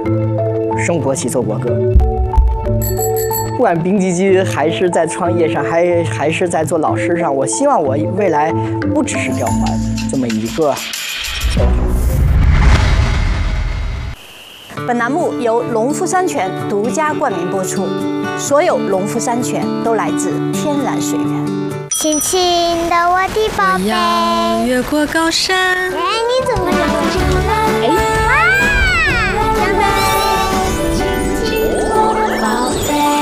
升国旗奏国歌。不管冰激激还是在创业上，还是在做老师上，我希望我未来不只是吊环这么一个绰号。 本栏目由农夫山泉独家冠名播出，所有农夫山泉都来自天然水源。 轻轻的，我的宝贝， 要越过高山。 哎，你怎么这么轻呢？哇！宝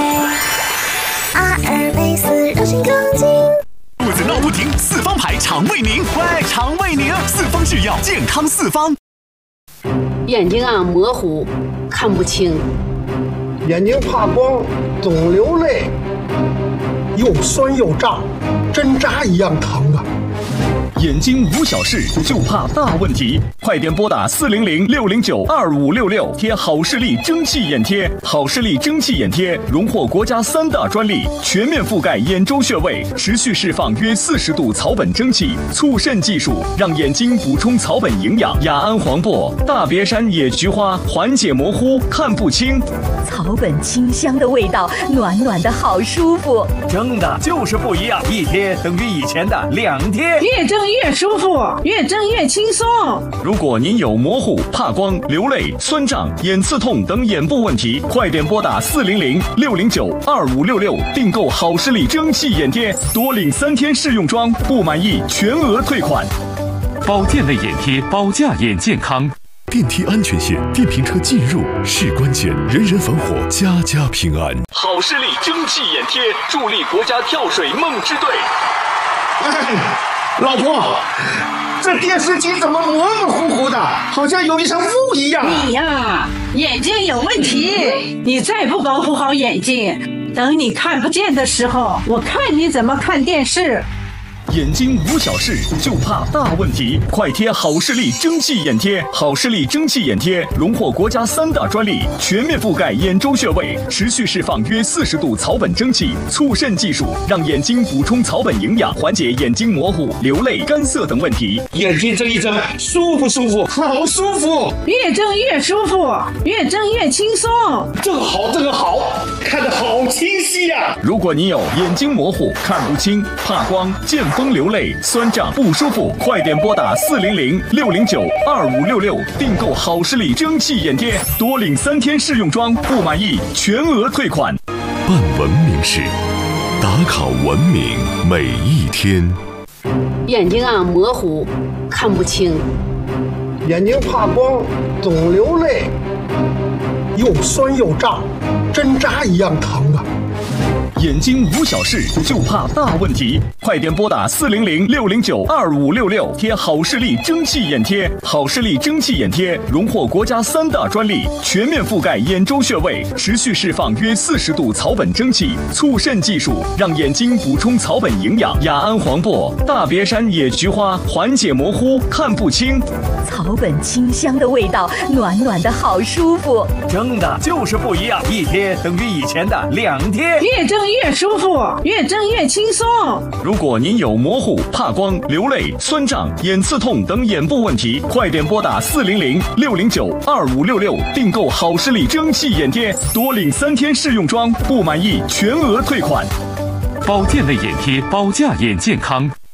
贝，2204柔性钢筋。 肚子闹不停，四方牌肠胃宁，喂，肠胃宁，四方制药，健康四方。 眼睛啊模糊，看不清； 眼睛怕光，总流泪，又酸又胀，针扎一样疼啊！ 眼睛无小事，就怕大问题。快点拨打400-609-2566，贴好视力蒸汽眼贴。好视力蒸汽眼贴荣获国家3大专利，全面覆盖眼周穴位，持续释放约40度草本蒸汽，促渗技术让眼睛补充草本营养。雅安黄柏、大别山野菊花缓解模糊，看不清。 草本清香的味道，暖暖的好舒服。 蒸的就是不一样，一贴等于以前的2贴。 越蒸越舒服，越蒸越轻松。 如果您有模糊、怕光、流泪、酸胀、眼刺痛等眼部问题，快点拨打400-609-2566，订购好视力蒸汽眼贴，多领3天试用装，不满意全额退款。 保健类眼贴，保驾眼健康。 电梯安全线，电瓶车进入是关键，人人防火，家家平安。 好视力蒸汽眼贴，助力国家跳水梦之队。 老婆，这电视机怎么模模糊糊的，好像有一层雾一样？ 你呀，眼睛有问题，你再不保护好眼睛，等你看不见的时候，我看你怎么看电视。 眼睛无小事，就怕大问题。快贴好视力蒸汽眼贴。好视力蒸汽眼贴荣获国家3大专利，全面覆盖眼周穴位，持续释放约40度草本蒸汽，促渗技术让眼睛补充草本营养，缓解眼睛模糊、流泪、干涩等问题。 眼睛睁一睁，舒不舒服？好舒服！ 越睁越舒服，越睁越轻松。 这个好，这个好，看得好清晰呀！ 如果你有眼睛模糊、看不清、怕光、见风流泪、酸胀不舒服，快点拨打400-609-2566，订购好视力蒸汽眼贴，多领3天试用装，不满意全额退款。 办文明事，打卡文明每一天。 眼睛啊模糊，看不清； 眼睛怕光，总流泪，又酸又胀，针扎一样疼啊！ 眼睛无小事，就怕大问题。快点拨打400-609-2566，贴好视力蒸汽眼贴。好视力蒸汽眼贴荣获国家3大专利，全面覆盖眼周穴位，持续释放约40度草本蒸汽，促渗技术让眼睛补充草本营养。雅安黄柏、大别山野菊花缓解模糊，看不清。 草本清香的味道，暖暖的好舒服。 蒸的就是不一样，一贴等于以前的2贴。 越蒸越舒服，越蒸越轻松。 如果您有模糊、怕光、流泪、酸胀、眼刺痛等眼部问题，快点拨打400-609-2566，订购好视力蒸汽眼贴，多领3天试用装，不满意全额退款。 保健类眼贴，保驾眼健康。